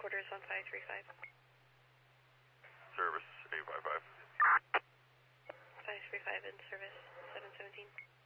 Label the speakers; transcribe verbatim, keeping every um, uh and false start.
Speaker 1: headquarters on five three five.
Speaker 2: Service eight five five.
Speaker 1: five three five in service, seven seventeen.